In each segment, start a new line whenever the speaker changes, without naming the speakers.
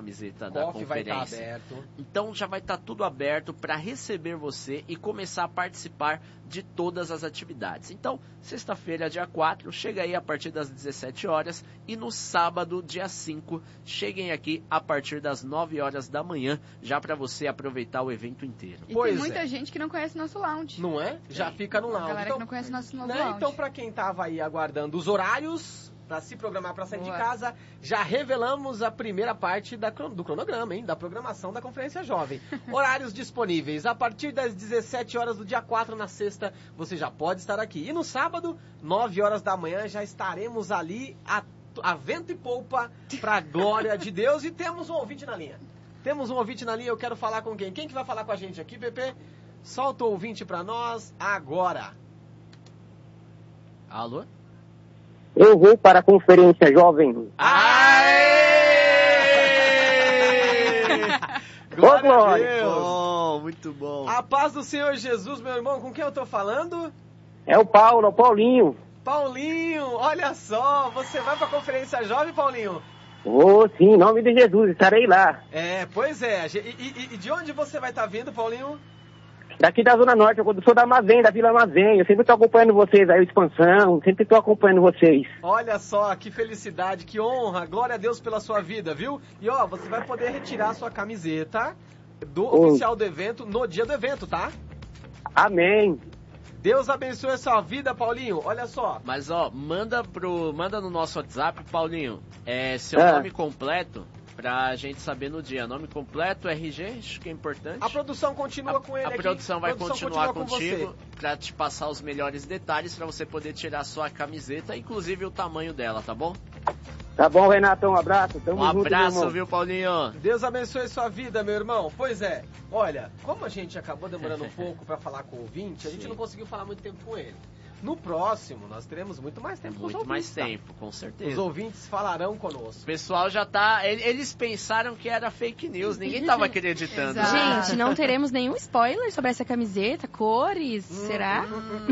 camiseta da conferência.
Vai estar aberto.
Então já vai estar tudo aberto para receber você e começar a participar de todas as atividades. Então, sexta-feira, dia 4, chega aí a partir das 17 horas e no sábado, dia 5, cheguem aqui a partir das 9 horas da manhã, já para você aproveitar o evento inteiro.
E tem muita gente que não conhece nosso lounge.
Não é? Já fica no lounge.
A galera que não conhece nosso novo lounge.
Então, para quem tava aí aguardando os horários para se programar para sair de casa, já revelamos a primeira parte do cronograma, hein? Da programação da Conferência Jovem. Horários disponíveis. A partir das 17 horas do dia 4, na sexta, você já pode estar aqui. E no sábado, 9 horas da manhã, já estaremos ali a vento e polpa para a glória de Deus. E temos um ouvinte na linha. Eu quero falar com quem? Quem que vai falar com a gente aqui, Pepe? Solta o ouvinte para nós agora.
Alô?
Eu vou para a Conferência Jovem.
Aê! Glória a Deus!
Bom, muito bom.
A paz do Senhor Jesus, meu irmão. Com quem eu tô falando?
É o Paulinho.
Paulinho, olha só. Você vai para a Conferência Jovem, Paulinho?
Sim, em nome de Jesus, estarei lá.
Pois é. E de onde você vai estar vindo, Paulinho?
Daqui da Zona Norte, eu sou da Amazém, da Vila Amazém. Eu sempre estou acompanhando vocês aí, Expansão, sempre estou acompanhando vocês.
Olha só, que felicidade, que honra, glória a Deus pela sua vida, viu? E você vai poder retirar a sua camiseta oficial do evento no dia do evento, tá?
Amém.
Deus abençoe a sua vida, Paulinho, olha só.
Mas manda no nosso WhatsApp, Paulinho, seu nome completo. Pra gente saber no dia. Nome completo, RG, acho que é importante.
A produção continua com ele
aqui. A produção vai continuar contigo pra te passar os melhores detalhes pra você poder tirar sua camiseta, inclusive o tamanho dela, tá bom?
Tá bom, Renato, um abraço.
Um abraço, viu, Paulinho?
Deus abençoe sua vida, meu irmão. Pois é, olha, como a gente acabou demorando um pouco pra falar com o ouvinte, a gente não conseguiu falar muito tempo com ele. No próximo, nós teremos muito mais tempo com os ouvintes.
Muito mais tempo, com certeza.
Os ouvintes falarão conosco.
O pessoal já tá... Eles pensaram que era fake news, ninguém tava acreditando.
Gente, não teremos nenhum spoiler sobre essa camiseta, cores, será?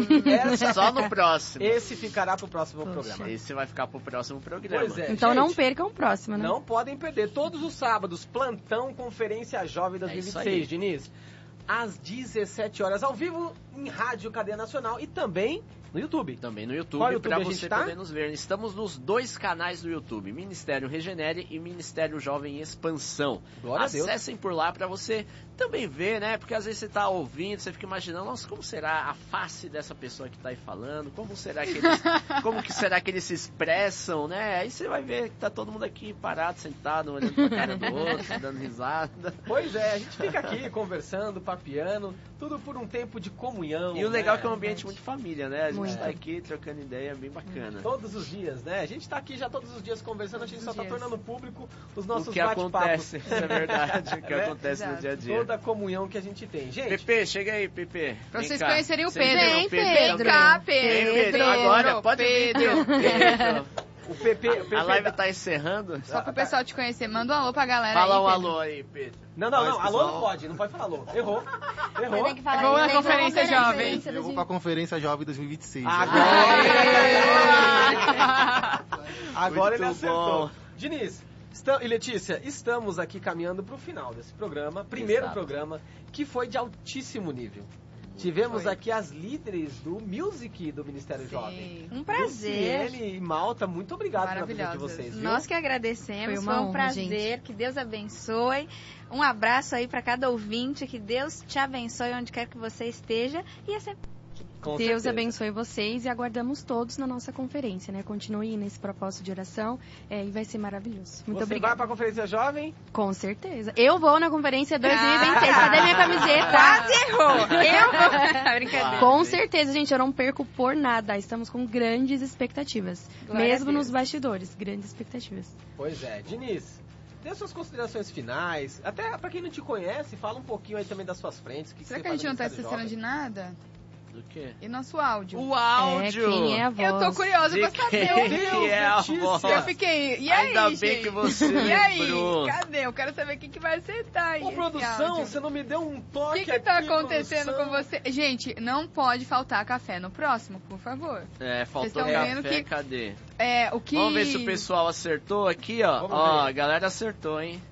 Só no próximo.
Esse ficará pro próximo programa.
Esse vai ficar pro próximo programa.
Pois é,
então
gente,
não percam o próximo, né?
Não podem perder. Todos os sábados, plantão Conferência Jovem 2026, Diniz. Às 17 horas, ao vivo, em Rádio Cadeia Nacional e também no YouTube.
Também no YouTube,
Qual YouTube
pra você
tá?
poder nos ver. Estamos nos 2 canais do YouTube, Ministério Regenere e Ministério Jovem Expansão.
Glória a Deus.
Acessem por lá pra você também ver, né? Porque às vezes você tá ouvindo, você fica imaginando, nossa, como será a face dessa pessoa que tá aí falando? Como que será que eles se expressam, né? Aí você vai ver que tá todo mundo aqui parado, sentado, olhando pra cara do outro, dando risada.
Pois é, a gente fica aqui conversando, papiando, tudo por um tempo de comunhão.
E o legal é que é um ambiente muito família, né? A gente tá aqui trocando ideia, bem bacana.
Todos os dias, né? A gente tá aqui já todos os dias conversando, a gente só tá tornando público os nossos
bate-papos. O que acontece, isso é verdade, o que acontece no dia a dia.
Toda a comunhão que a gente tem. Gente...
Pepe, chega aí, Pepe.
Pra vocês conhecerem o Pedro.
Vem, Pedro.
Vem cá, Pedro.
Agora, pode vir, Pedro.
O Pepe,
a live tá encerrando.
Só pro pessoal te conhecer. Manda um alô pra galera.
Fala
aí,
um alô aí, Pedro.
Não, alô não pode, não pode falar alô. Errou.
Vou na Conferência Jovem.
Eu vou pra Conferência Jovem 2026.
Agora ele acertou. Diniz e Letícia, estamos aqui caminhando pro final desse programa, primeiro programa, que foi de altíssimo nível. Tivemos aqui as líderes do Music do Ministério Jovem.
Um prazer.
Luciene e Malta, muito obrigado pela presença de vocês. Viu?
Nós que agradecemos, foi um prazer, gente. Que Deus abençoe. Um abraço aí para cada ouvinte, que Deus te abençoe onde quer que você esteja. E é sempre...
Deus abençoe vocês e aguardamos todos na nossa conferência, né? Continue nesse propósito de oração e vai ser maravilhoso. Muito obrigada.
Você vai pra Conferência Jovem?
Com certeza. Eu vou na Conferência 2026. Cadê minha camiseta?
Quase errou. Eu vou. Brincadeira.
Com certeza, gente. Eu não perco por nada. Estamos com grandes expectativas.
Glória
mesmo nos bastidores. Grandes expectativas.
Pois é. Diniz, dê suas considerações finais. Até pra quem não te conhece, fala um pouquinho aí também das suas frentes.
Será que a gente não tá esquecendo de nada?
Do quê?
E nosso áudio?
O áudio!
Quem é a voz?
Eu tô curiosa pra saber.
Meu Deus, é a voz?
Eu fiquei... E aí,
ainda
gente?
bem que você
E aí?
lembrou.
Cadê? Eu quero saber quem que vai acertar aí.
Ô, produção, você não me deu um toque aqui,
O que tá acontecendo
produção?
com você? Gente, não pode faltar café no próximo, por favor.
Faltou café, cadê?
O que...
Vamos ver se o pessoal acertou aqui, ó. Ó, a galera acertou, hein?